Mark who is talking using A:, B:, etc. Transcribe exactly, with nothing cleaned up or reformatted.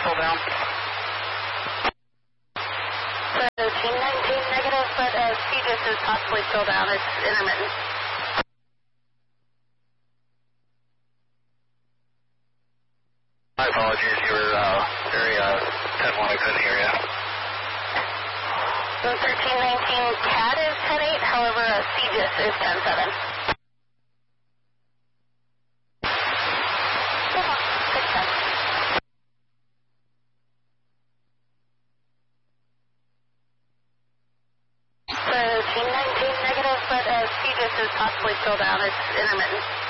A: still down.
B: thirteen nineteen negative, but uh, C G I S is possibly still down. It's intermittent.
A: My apologies. You were uh, area ten one. I couldn't hear you.
B: thirteen nineteen C A D is ten eight, however, uh, C G I S is ten seven. thirteen nineteen negative, but uh, C G I S is possibly still down. It's intermittent.